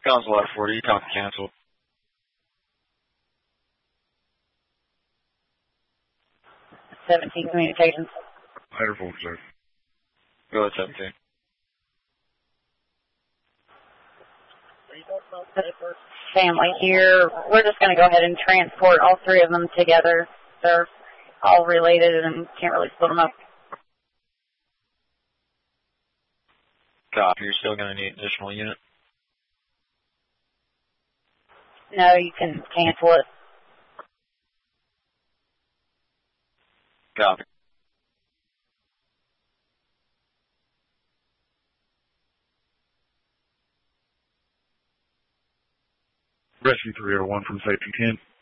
Council out 40, you copy cancel. 17 communications. Later, full sir. Go ahead, 17. Family here. We're just going to go ahead and transport all three of them together. They're all related and can't really split them up. Copy. You're still going to need an additional unit? No, you can cancel it. Copy. Rescue 301 from Safety 10.